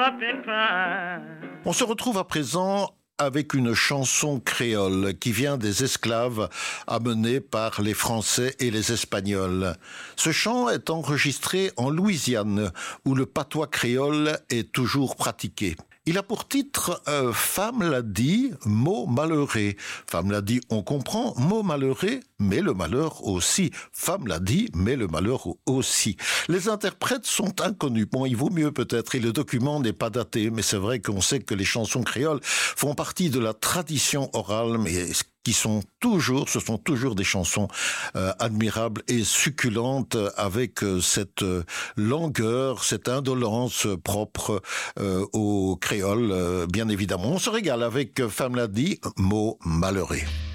up and cry. On se retrouve à présent avec une chanson créole qui vient des esclaves amenés par les Français et les Espagnols. Ce chant est enregistré en Louisiane, où le patois créole est toujours pratiqué. Il a pour titre « Femme l'a dit, mot malheureux ». Femme l'a dit, on comprend, mot malheureux, mais le malheur aussi. Femme l'a dit, mais le malheur aussi. Les interprètes sont inconnus. Bon, il vaut mieux peut-être, et le document n'est pas daté, mais c'est vrai qu'on sait que les chansons créoles font partie de la tradition orale, mais ce sont toujours des chansons admirables et succulentes avec cette langueur, cette indolence propre aux créoles, bien évidemment. On se régale avec Femme l'a dit, mot malheureux.